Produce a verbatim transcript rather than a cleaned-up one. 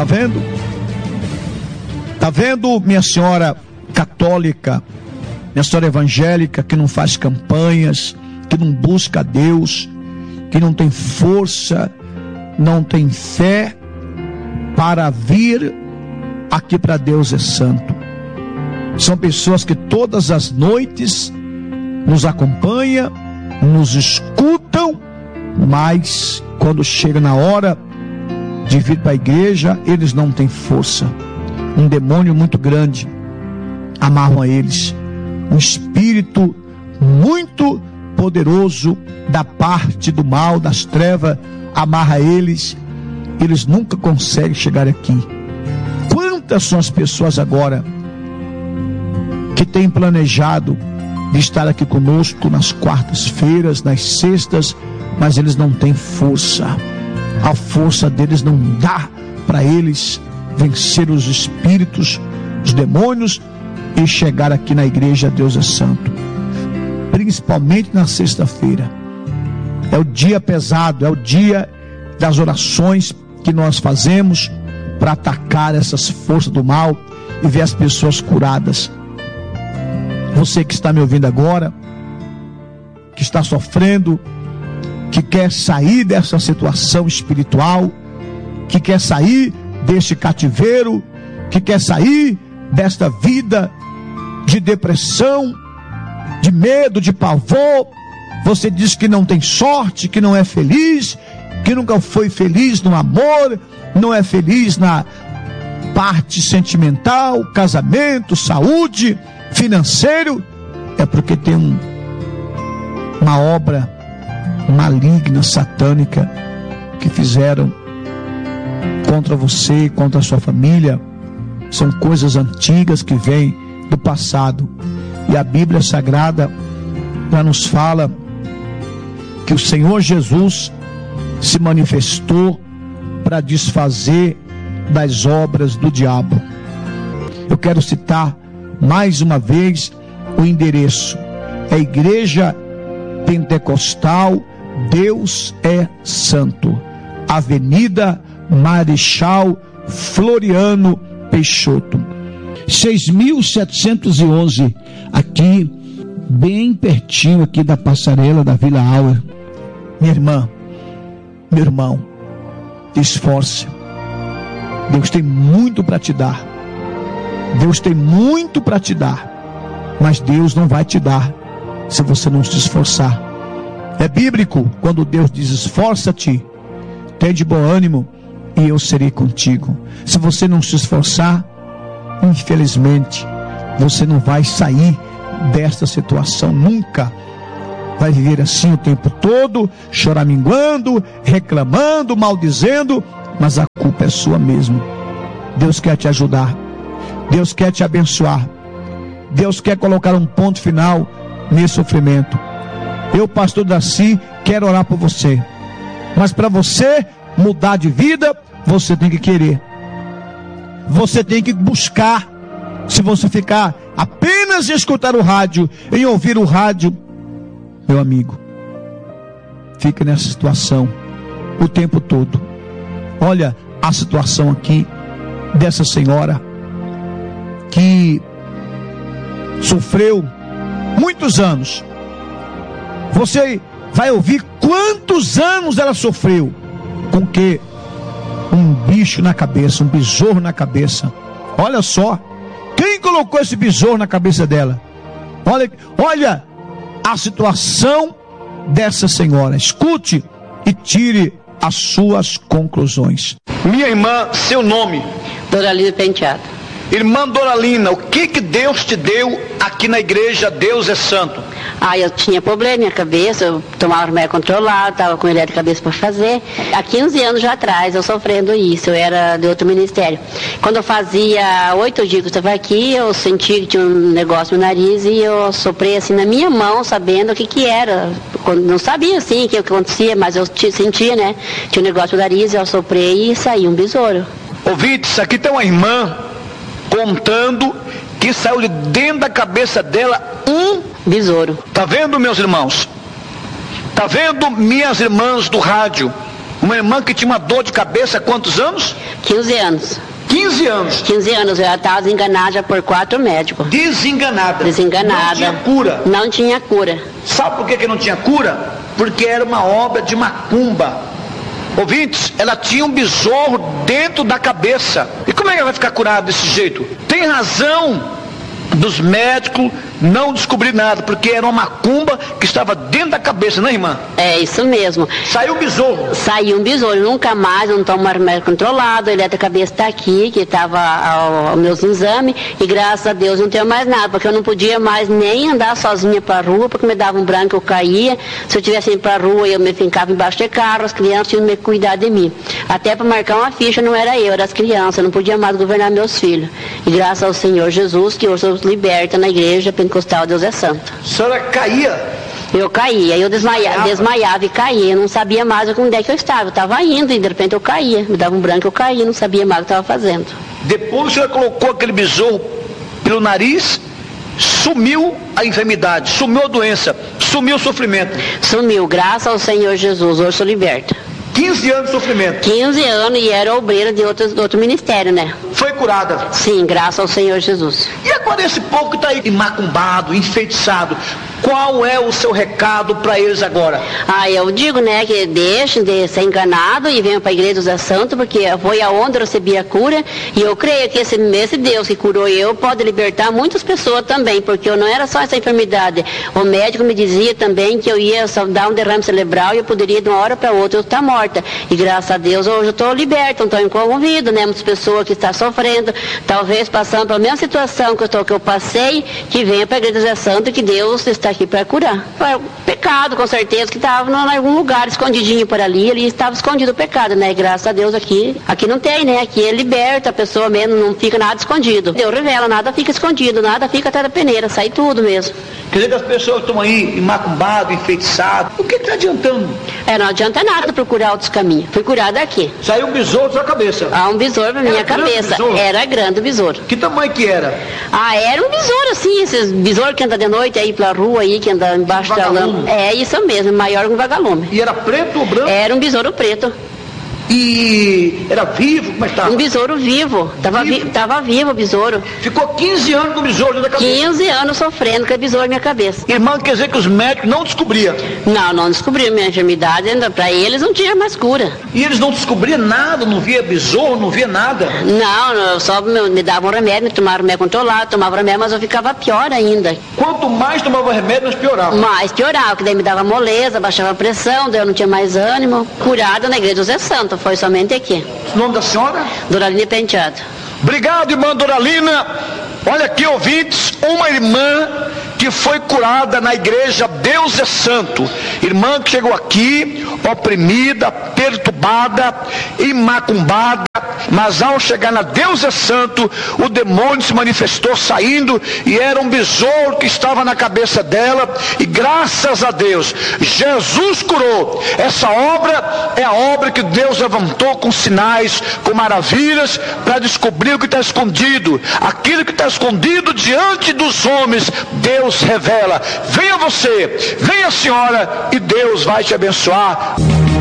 vendo? Tá vendo, minha senhora católica, minha senhora evangélica, que não faz campanhas, que não busca a Deus, que não tem força, não tem fé para vir aqui para Deus é Santo. São pessoas que todas as noites nos acompanham, nos escutam, mas quando chega na hora de vir para a igreja, eles não têm força. Um demônio muito grande amarra eles, um espírito muito poderoso da parte do mal, das trevas, amarra eles. Eles nunca conseguem chegar aqui. Quantas são as pessoas agora que têm planejado de estar aqui conosco nas quartas-feiras, nas sextas, mas eles não têm força. A força deles não dá para eles vencer os espíritos, os demônios e chegar aqui na igreja Deus é Santo. Principalmente na sexta-feira. É o dia pesado, é o dia das orações que nós fazemos para atacar essas forças do mal e ver as pessoas curadas. Você que está me ouvindo agora, que está sofrendo, que quer sair dessa situação espiritual, que quer sair deste cativeiro, que quer sair desta vida de depressão, de medo, de pavor. Você diz que não tem sorte, que não é feliz, que nunca foi feliz no amor, não é feliz na parte sentimental, casamento, saúde, financeiro. É porque tem um, uma obra maligna, satânica, que fizeram contra você, contra a sua família. São coisas antigas que vêm do passado. E a Bíblia Sagrada já nos fala que o Senhor Jesus se manifestou para desfazer das obras do diabo. Eu quero citar mais uma vez o endereço. É a Igreja Pentecostal Deus é Santo, Avenida Marechal Floriano Peixoto, seis mil setecentos e onze, aqui bem pertinho aqui da passarela da Vila Auer. Minha irmã, meu irmão, esforce. Deus tem muito para te dar. Deus tem muito para te dar, mas Deus não vai te dar se você não se esforçar. É bíblico quando Deus diz: esforça-te, tem de bom ânimo e eu serei contigo. Se você não se esforçar, infelizmente você não vai sair desta situação nunca. Vai viver assim o tempo todo, choraminguando, reclamando, maldizendo, mas a culpa é sua mesmo. Deus quer te ajudar, Deus quer te abençoar, Deus quer colocar um ponto final nesse sofrimento. Eu, pastor Darcy, quero orar por você, mas para você mudar de vida, você tem que querer, você tem que buscar. Se você ficar apenas em escutar o rádio, em ouvir o rádio, meu amigo, fica nessa situação o tempo todo. Olha a situação aqui dessa senhora que sofreu muitos anos. Você vai ouvir quantos anos ela sofreu com que um bicho na cabeça, um besouro na cabeça. Olha só, quem colocou esse besouro na cabeça dela? Olha, olha a situação dessa senhora. Escute e tire as suas conclusões. Minha irmã, seu nome? Doralina Penteado. Irmã Doralina, o que que Deus te deu aqui na igreja Deus é Santo? Ah, eu tinha problema na minha cabeça, eu tomava remédio controlado, estava com ele de cabeça para fazer. Há quinze anos já atrás, eu sofrendo isso, eu era de outro ministério. Quando eu fazia oito dias que eu estava aqui, eu senti que tinha um negócio no nariz e eu soprei assim na minha mão, sabendo o que que era. Não sabia assim o que acontecia, mas eu sentia, né? Tinha um negócio no nariz, eu soprei e saiu um besouro. Ouvintes, aqui tem uma irmã contando que saiu de dentro da cabeça dela um besouro. Tá vendo, meus irmãos? Tá vendo, minhas irmãs do rádio? Uma irmã que tinha uma dor de cabeça há quantos anos? quinze anos. quinze anos. quinze anos, eu já estava desenganada já por quatro médicos. Desenganada. Desenganada. Não tinha cura. Não tinha cura. Sabe por que, que não tinha cura? Porque era uma obra de macumba. Ouvintes, ela tinha um besouro dentro da cabeça. E como é que ela vai ficar curada desse jeito? Tem razão dos médicos não descobrir nada, porque era uma macumba que estava dentro da cabeça, né, irmã? É isso mesmo. Saiu o besouro. Saiu um besouro, nunca mais, não tomo remédio controlado, ele é da cabeça está aqui, que estava aos meus exames, e graças a Deus não tenho mais nada, porque eu não podia mais nem andar sozinha para a rua, porque me dava um branco, eu caía. Se eu tivesse indo para a rua, eu me fincava embaixo de carro, as crianças tinham que cuidar de mim. Até para marcar uma ficha não era eu, era as crianças, eu não podia mais governar meus filhos. E graças ao Senhor Jesus, que hoje eu sou liberta na igreja pentecostal Deus é Santo. A senhora caía? Eu caía, eu desmaia, desmaiava e caía, eu não sabia mais onde é que eu estava, eu estava indo e de repente eu caía, me dava um branco, eu caía, não sabia mais o que estava fazendo. Depois a senhora colocou aquele besouro pelo nariz, sumiu a enfermidade, sumiu a doença, sumiu o sofrimento. Sumiu, graças ao Senhor Jesus, hoje sou liberta. quinze anos de sofrimento. quinze anos e era obreira de outro, de outro ministério, né? Foi curada. Sim, graças ao Senhor Jesus. E agora esse povo que está aí macumbado, enfeitiçado, qual é o seu recado para eles agora? Ah, eu digo, né, que deixem de ser enganado e venham para a igreja do Zé Santo, porque foi aonde eu recebi a cura, e eu creio que esse, esse Deus que curou eu pode libertar muitas pessoas também, porque eu não era só essa enfermidade. O médico me dizia também que eu ia só dar um derrame cerebral e eu poderia de uma hora para outra eu estar morta. E graças a Deus hoje eu estou liberta, não estou convido, né? Muitas pessoas que estão sofrendo, talvez passando pela mesma situação que eu, tô, que eu passei, que venha para a igreja do Zé Santo, que Deus está aqui para curar. Foi um pecado, com certeza, que estava em algum lugar escondidinho por ali, ali estava escondido o pecado, né? E graças a Deus aqui, aqui não tem, né? Aqui é liberta, a pessoa mesmo não fica nada escondido. Deus revela, nada fica escondido, nada fica até da peneira, sai tudo mesmo. Quer dizer que as pessoas estão aí macumbadas, enfeitiçadas, o que está adiantando? É, não adianta nada procurar outros caminhos. Fui curada aqui. Saiu um besouro da sua cabeça? Ah, um besouro na minha cabeça. Era grande o besouro. Que tamanho que era? Ah, era um besouro assim, esses besouros que andam de noite aí pela rua aí, que andam embaixo da lâmpada. É isso mesmo, maior que um vagalume. E era preto ou branco? Era um besouro preto. E era vivo? Como é que estava? Um besouro vivo. Tava vivo, vi, tava vivo o besouro. Ficou quinze anos com o besouro dentro da cabeça? quinze anos sofrendo com o besouro na minha cabeça. Irmã, quer dizer que os médicos não descobriam? Não, não descobriram minha enfermidade, ainda para eles não tinha mais cura. E eles não descobriam nada, não via besouro, não via nada? Não, eu só me, me davam remédio, me tomavam remédio controlado, tomava remédio, mas eu ficava pior ainda. Quanto mais tomava remédio, mais piorava? Mais piorava, que daí me dava moleza, baixava a pressão, daí eu não tinha mais ânimo. Curada na igreja do Zé Santo, foi somente aqui. O nome da senhora? Doralina Penteado. Obrigado, irmã Doralina. Olha aqui, ouvintes, uma irmã que foi curada na igreja Deus é Santo. Irmã que chegou aqui oprimida, perturbada e macumbada, mas ao chegar na Deus é Santo, o demônio se manifestou saindo, e era um besouro que estava na cabeça dela, e graças a Deus Jesus curou. Essa obra é a obra que Deus levantou com sinais, com maravilhas, para descobrir o que está escondido. Aquilo que está escondido diante dos homens, Deus revela. Venha você, venha a senhora, e Deus vai te abençoar.